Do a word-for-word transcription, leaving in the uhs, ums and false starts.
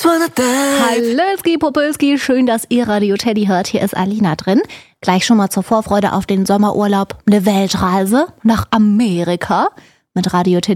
Hallöski, Popölski, schön, dass ihr Radio Teddy hört. Hier ist Alina drin. Gleich schon mal zur Vorfreude auf den Sommerurlaub eine Weltreise nach Amerika mit Radio Teddy.